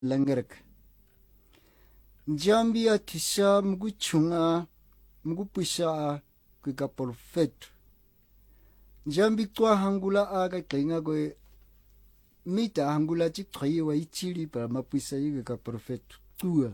langarak. Njambi ya tisha mgu chunga mgu pusha kwa profeto. Njambi kwa hangula aga kainga kwe mita hangula chitwaye wa ichili pa mapisa yiga ka profeto. Tua.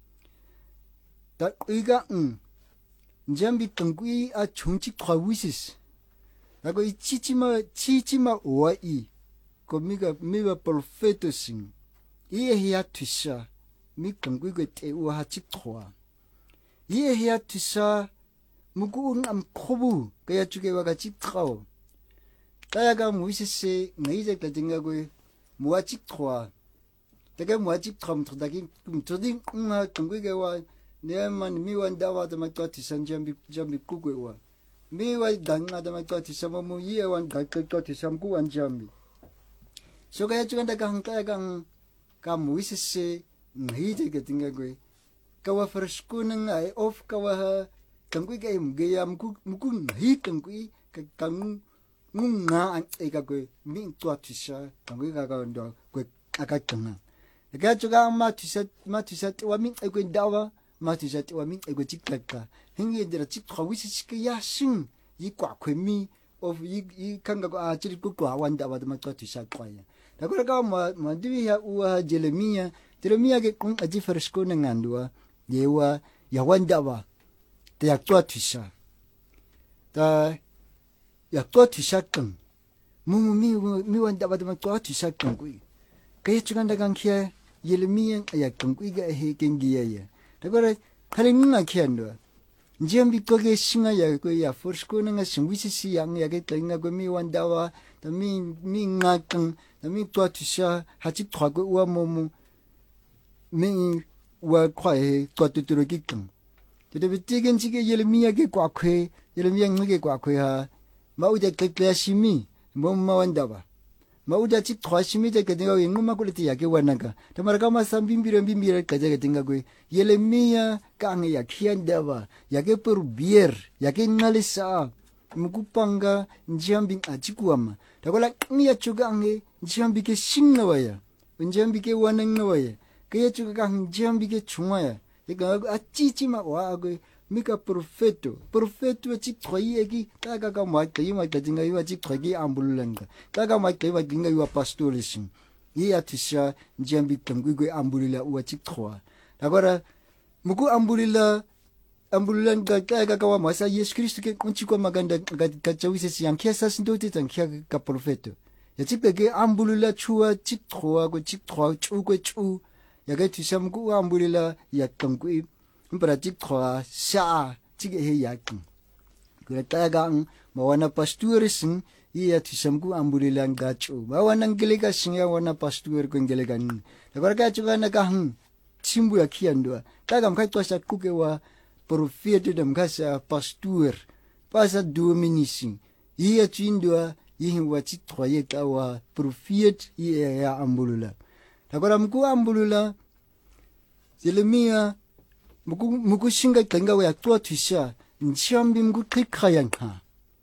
Ta iga njambi tangui a chungchi kwa wisis. Ako chichima oai. Ko miga profeto sing. Iye hiya tisha. Mi tangui kwe te ua hachitwa. Iye hiya tisha. Mugu am kobu. Kaya chuke waka chitwa. Kaya ka muisese ngaise katinga kwe mua chitwa. Taka mua chitwa mtodaki mtoding tangui kwe Neman miwan dawa da magtotisan jambi kugwe miwa danga da magtotisan mo ye wan gagtotisan kuwan jambi so kaya chukanda kang muisese ngide getinga gwe kawa freshkuning ai of kawa kangui kay mgeya mku ngi kangui kang ngunga an ega gwe min twatisa kangui ka ndo gwe akatanga kaya chuka matisat wa min egwe dawa matijat wa min ego chiklaka hingi dira chikwa wisiki ya sing yi kwa kwemi of yi kanga ko a chiri ku kwa wanda wa ma to tisha kwa ya dakora ka ma diwi ya uwa Jeremia ke kun aji fersko na ngandua yewa ya wanda wa te ya to tisha ta ya to tisha kan mi wanda wa ma to tisha kan ku kaya chuganda kan kia Jeremia ya kan ku ga he kengi ya Dakora kalinga kiando. Njambi koge singa ya ko ya forsko nga singwisisi yang ya ke tlinga ko mi wandawa ta mi ngakang ta mi twatisha hachi twago wa momu mi wa kwae twatuturo kikang. Tede bitigen chike Yeremia ke kwakwe Yeremia ngege kwakwe ha mauja keklashimi momma wandawa. Mauja chik twashimi te ketinga we nguma kuliti yake wanaka tamaraka masambimbira kaje ketinga kwe Yeremia kange ya kiandawa yake perubier yake ngalisa mukupanga njambi achikuama takola ngiya chuga ange njambi ke singna waya njambi ke wanangna waya kaya chuga kang njambi ke chungaya eka achichima wa kwe mika profeto chik twai eki kaka ka makai jinga iwa chik twai ambulanga kaka makai jinga iwa pastorising iya tisha njambi tangui kwe ambulila uwa chik twa takora muku ambulila kaka wa masa Yesu Kristo ke kunchikwa maganda kachawise siyang kia sasindote tang kia ka profeto ya chipeke ambulila chua chik twa chu kwe chu ya kai tisha muku ambulila ya tangui Mpara chik twa sha chike he yakin. Kaya tagang mawana pasturising iya tisamku amburilang gacho. Mawana ngeleka singa wana pastur ko ngelegan. Takora kaya chuka nakahang chimbu ya kiandua. Tagam kai twa sa kuke wa profeto dam kasa pastur. Pasa dominising. Iya chindua ihin wa chik twa yeka wa profet iya ya ambulula. Takora mku ambulula Jeremia muku singa tenga wa tua tisha njambi muku kikayanga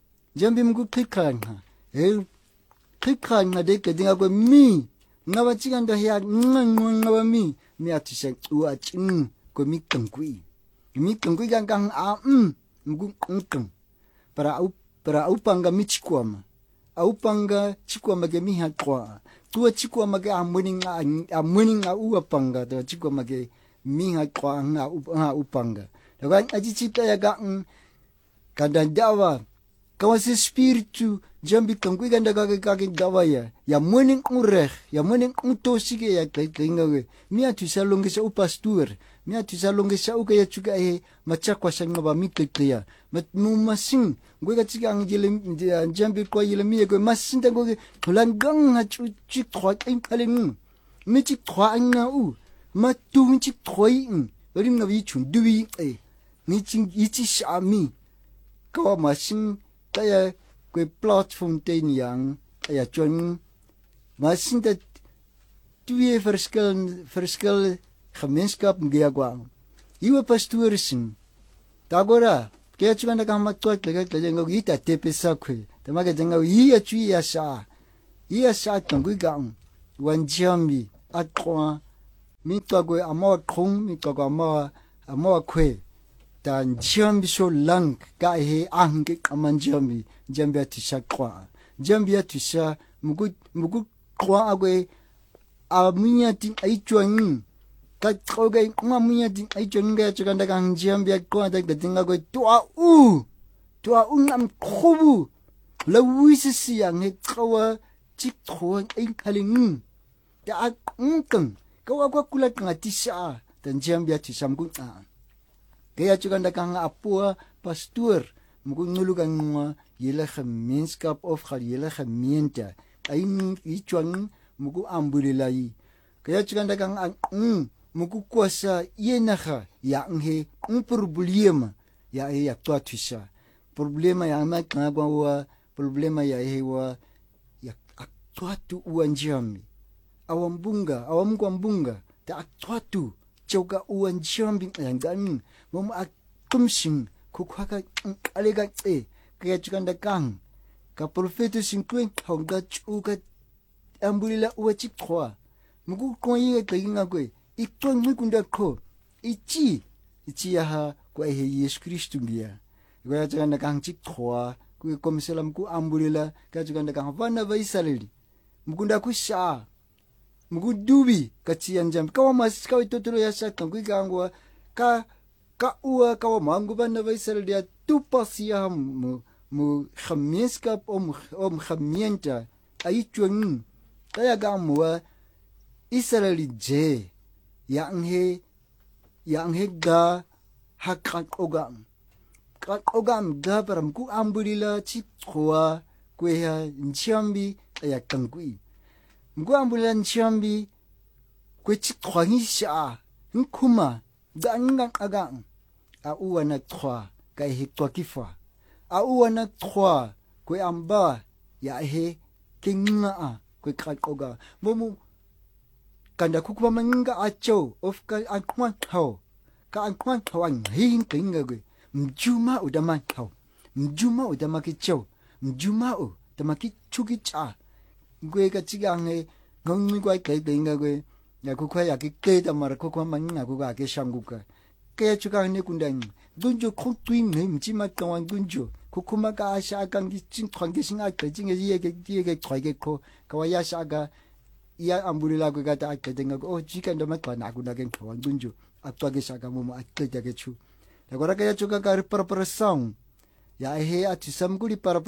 kikayanga de kedinga ko mi ngawa chiganda ya ngawa mi atisha ua ching ko mi kangui gang muku nkang para upanga mi chikwama chikwama ke mi hatwa tua chikwama ke amuninga ua panga tua chikwama ke minga kwa nga upanga. Daga aji cita ya kada dawa kawasi spiritu jambi tangui ganda kage dawa ya morning urech ya morning utosike ya tengawe mia tusalonge sa upastur mia tusalonge sa uka ya chuka machakwa sanga ba mikleya mumasing gwe gachiga angele jambi kwa Yeremia gwe masinda gwe tolangang ha chi trois kaleng mi chi trois nga ma tuwin chik twai rim na wi chun duwi ni ching ichi shami kawa masin kaya kwe platform ten yang kaya chun masin dat twee verschil gemeenskap ngea kwa iwa pastorising tagora kaya chukanda kama twat lega jenga ita tepesa kwe tamaga jenga iya chui ya sa tangui gang wan jambi atwa mitwa kwe amawa kong mitwa kwe amawa kwe ta njambi so lang ka he ange kama njambi atisha kwa njambi atisha mugu kwa agwe amunya ting aichwang ka tsoga ngamunya ting aichwang ga chukanda ka njambi kwa ta tinga kwe tua u ngam khobu la wisisi yang he tsawa chik thoa ai khaling ta ngkang kawa kwa kula ngatisha ta njambi atisha mugu kaya chukanda ka apua pastor mugu ngulugan ngwa yele gemeenskap of ga yele gemeente ai ichwang mugu ambulilai kaya chukanda ka mugu kwasa yenaga ya nge problema ya twathisha problema ya makangwa wa problema ya hewa ya twatu uanjami awambunga ta twatu choka uanjami yangan mom atumsing kukhaka alega kaya chukanda kang ka profeto sinkwen honga chuka ambulila uachi kwa mugu koyi kainga kwe ikton ngikunda ko ichi ya kwa he Yesu Kristu ngia kaya chukanda kang chik kwa ku komisela ku ambulila kaya chukanda kang vana va Israeli mukunda kusha mugu dubi kachianjam kawa masika itotoro ya shaka kwikangwa ka uwa kawa mangu vana va Israeli ya tupasia mu gemeenskap om gemeente aichwang kaya gamwa Israeli je yang he ga hakak ogam ga param ku ambulila chikwa kweha nchambi ya kangui mgu ambulila nchambi kwe chikwangi sha nkuma ga ngang agang a uwa na twa ka he twa kifa a uwa na twa kwe amba ya he kinga kwe kakoga momu kanda kukuma manga acho of ka ankwan thau ang hin kinga kwe mjuma udama thau mjuma udama kicho mjuma udama chuki cha kwe ka chigange ngong kwa kai kinga kwe ya kukwa ya kikeda mara kukuma manga kukwa ke shanguka kaya chuka ne kundang dunjo khotwing ne mjima kawang dunjo kukuma ka asha kangi chin thwangi singa kajing ye thwage ko kawaya shaga iya ambulila ko gata akadenga ko jikanda matwana kuna ke thwang dunjo atwage shaga mo akleja ke chu agora kaya chuka ka para song ya he ati samguri para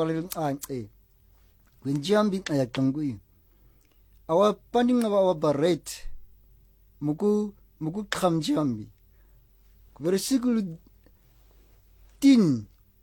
wenjambi aya tangui awa panding awa baret muku khamjambi versículo 10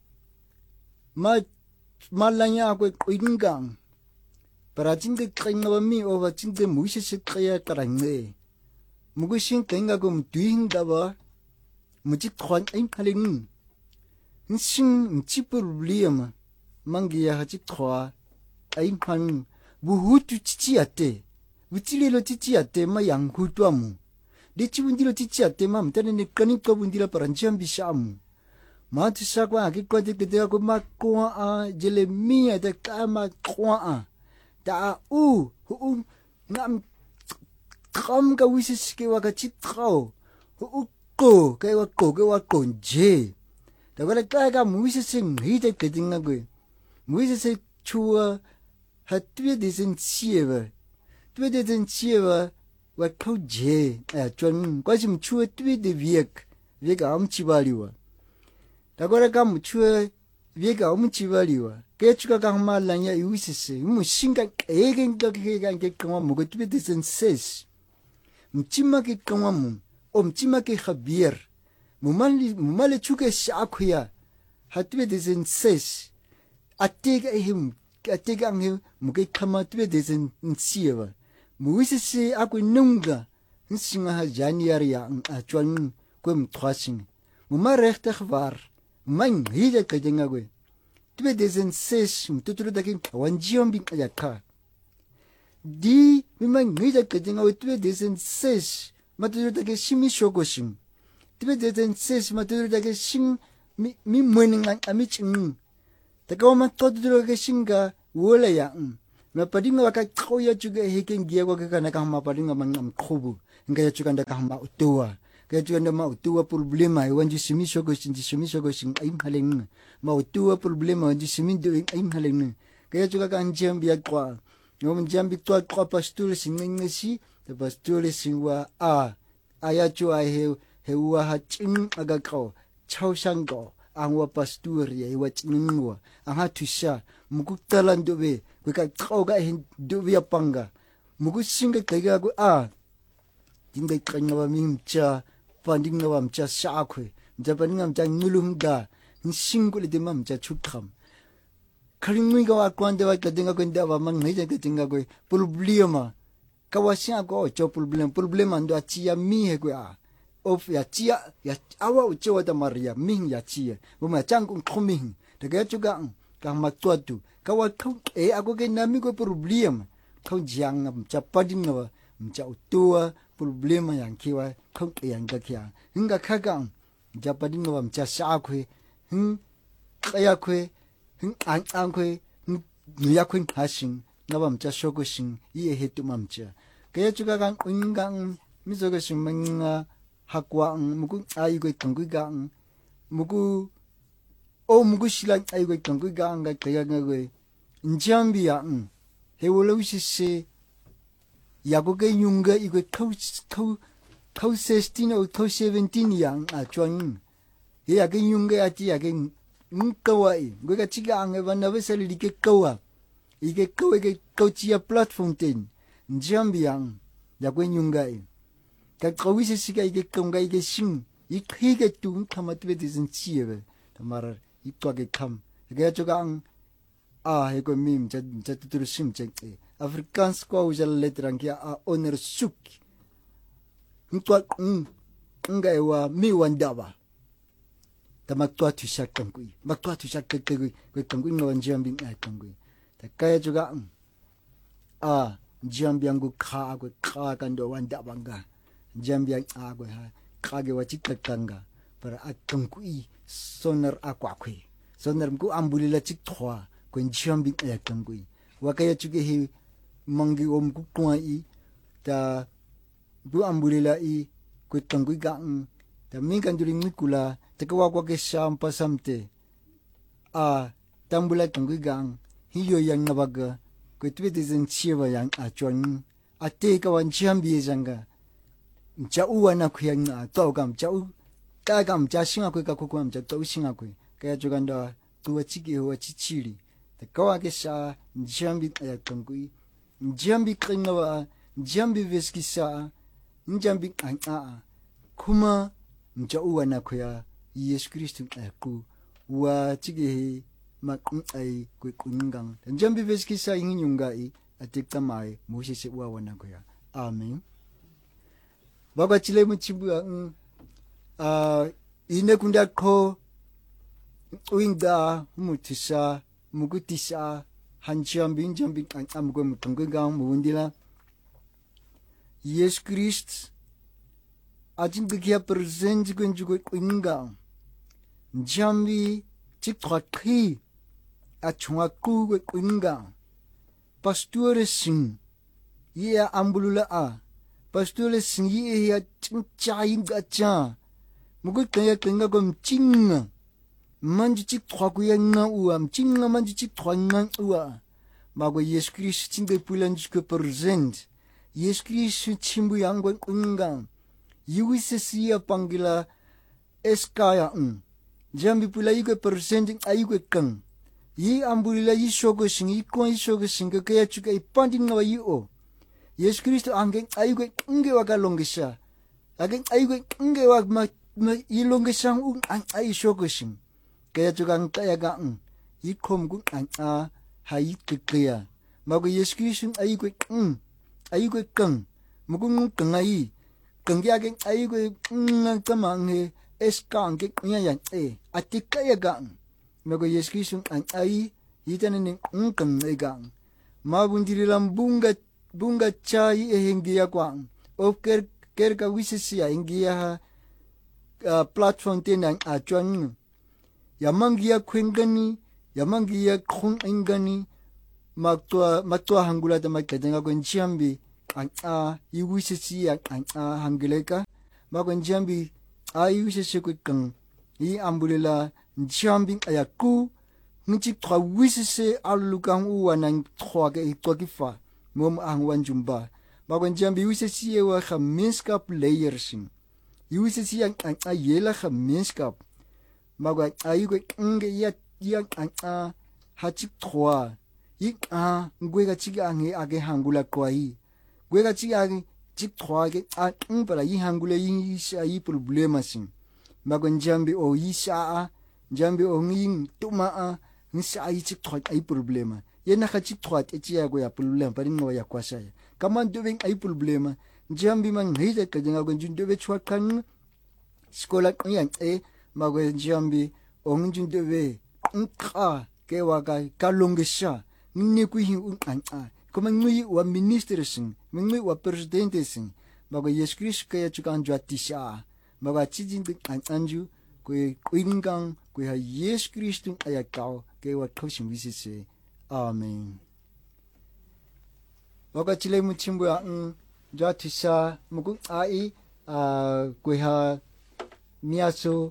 malanya ko ingang para jinge kringa mi over jinge mushi kaya tarangge mugu shin kenga gum duinga ba muji khwan ein khaling shin chi problem mangiya haji khwa ein khan buhutu chichi ate buchilelo chichi ate mayang hutwamu dichibundilo chichi ate mam tane ne kanika bundila paranjambi shamu mati sakwa akikwa dikete ko makwa a Jeremia de kama kwa ta ngam kam ka wisike wa ka chitro ko ke wa konje da wala ka muisise ngide kedinga gwe muisise chua hatwe disen chieva wa koje chon kwasim chua twe de viek amchibaliwa dagora kam chua viega umchibaliwa kechuka kama lanya iwisise mushinga egenga ke kama mugotibe disen ses mchima ke kama mchima ke khabier mumale chuke shakuya hatbe disen ses atega nge muge kama tbe disen nsieva muwisise akununga nsinga ha January ya achwan kwem twasing mumarechte khvar man hide kajenga gwe tbe desen ses mututuru dakin wanjiombi ayaka di miman hide kajenga we tbe desen ses matuturu dakin shimi shogoshim tbe desen ses matuturu dakin shim mi mweninga amichin takawama totuturu dakin shinga wola ya ma padinga waka khoya chuge heken giya kwa kana kama padinga mangam khobu ngaya chukanda kama utua kaya chukanda ma utua problema wanji simisho goshin aim haleng ma utua problema wanji simindo aim haleng kaya chukaka njambi akwa njambi kwa pastor singengesi the pastor singwa aya chua hewa haching agakao chausango angwa pastoria iwa chiningwa anga tusha mukutalan dobe kweka kauga dobe apanga mukusinga kaiga ko tinga kanya mimcha panding na mcha sakwe japaninga mcha ngulumda nsingule de mamcha chukam karingui ga kwande wa kadinga kwenda wa mangai kadinga ko problema kawasya ko cho problema ndo achia mi he ko of ya chia ya awa uchewa da maria ming ya chia buma changkung khuming daga juga ka matwatu kawa khau ako ke nami ko problem khau jiang mcha pading wa mcha utua problema yang kiwa khau yang ka kya hinga khaga japading wa mcha sa khwe kaya khwe ang khwe ya khwe khasing nawa mcha shogosing iye hetu mamcha kaya juga kan ungang mizoga simanga hakwa mugu aigo tangguga mugu silang aigo tangguga nga kaya ngawe njambia hewolowisi yagoge yunga igo kau 16 o kau 17 yang achwang yage yunga ati yage nkawai goga chiga anga bana besali dike kawa ige kau chia platform ten njambia yago yunga ka kawisi siga ige konga ige sing ikige tung kamatwe disin chiebe tamara itwage kam ga jogang hego mim jatutur sim chengte afrikaans ko ujal letrang kia honor suk ntwa nga ewa mi wandaba tamatwa tu shakangui matwa tu shakangui ko kangui no njambing kangui takaya juga njambiangu kha kando wandaba nga jambiang agwe ha kage wachikakanga para akangui sonar akwakwe sonar mku ambulila chikthwa ko njambing akangui wakaya chuge he mangi om ku kwai ta bu ambulila ko kangui gang ta mingan during mikula takwa kwa ke sampa samte tambula kangui gang hiyo yang nabaga ko twede zen chiwa yang achon ate ka wan jambi janga mchau na kuyanga toga mchau kaga mchashinga kweka kokwa mchato ushinga kwe kaya joganda tuwa chiki wa chichiri takawa kesha njambi ayakangui njambi kringawa njambi veskisa njambi kuma mchau na kuya Yesu Kristo aku wa chiki makungai kwe kuningang njambi veskisa inginyungai atikta mai mosisi wa wana kuya amen baba chile mchimbu ine kunda ko uinda mutisa mugutisa hanjambi amgo mutunga mundila Yesu Christ ajin bigia present gunjugo inga jambi chikthaki achunga ku inga pastor sing ya ambulula pastor singi ya chai gacha mugo kaya kenga gom chinga manji chik thwaku ya nga uam chinga manji chik thwanga ua mago Yesu Christ chinde pulanji ko present Yesu Christ chimbu yango unga yuisi ya pangila eskaya jambi pulai ko present ayu kang yi ambulila yi shogo singi ko yi shogo singa kaya chuka ipandi ngawa yi o Yesu Kristo angeng ayuge nge wakalongesha ageng ayuge nge wak ma ilongesha ang ay shogoshing kaya juga kaya ga ikom gu hayi kaya mago Yesu Kristo ayuge kang mugung kangai kangya ageng ayuge kamanghe eskange nya atikaya ga mago Yesu Kristo ay yitanen kang ega mabundirilam bunga chai hingia kwang of kerka wisisia hingia platform tenang achwan yamangia kwengani yamangia khung ingani matwa hangula ta makadenga ko njambi anga iwisisi anga hangeleka magwen jambi iwisisi kang I ambulela jambi ayaku ngi trois wisisi alukang uwanang trois ke tokifa mom angwan jumba magwen jambi wisisi wa gemeenskap leiersing iwisisi anga yela gemeenskap magwen ayugo nge ya anga hachik trois gwega chiga ange age hangula kwai gwega chiga age chik trois ke para hangula yi problema sing magwen jambi o yisha jambi o nging tuma nsa yi chik trois ai problema yena ka chik trois etia go ya problema pa ngo ya kwasha kama ndobeng ai problema jambi man hide ka jenga go ndebe chwa kan skola yang magwen jambi o ndebe nka ke waga kalongesha ni ku hi kuma ngui wa minister sing ngui wa president sing bago Yesu Christ ka ya chukan jwatisha bago chijin anju ku ingang ku ha Yesu Christ ayakao ke wa khoshim wisise amen bago chile muchimbo ya jwatisha mugu ai ku ha miaso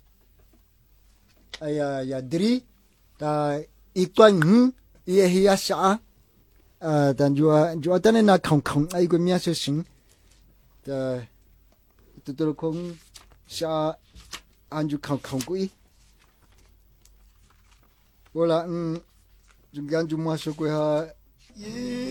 aya ya dri ta ikwan ye hiya sha dan jua tane na khong ai go mia se sing ta tu kong sha anju khong kui wala jung gan ju ma so ko ha